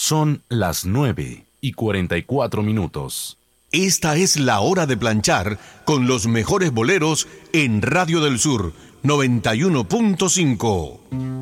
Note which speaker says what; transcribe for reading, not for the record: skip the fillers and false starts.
Speaker 1: Son las 9:44.
Speaker 2: Esta es la hora de planchar con los mejores boleros en Radio del Sur 91.5.